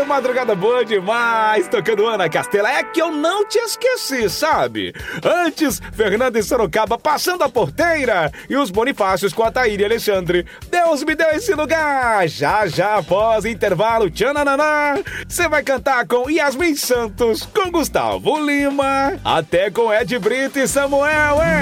madrugada boa demais, tocando Ana Castela. É que eu não te esqueci, sabe? Antes, Fernando em Sorocaba passando a porteira e os Bonifácios com a Taíra e Alexandre. Deus me deu esse lugar. Já após intervalo, tchanananá, você vai cantar com Yasmin Santos, com Gustavo Lima, até com Ed Brito e Samuel, hein?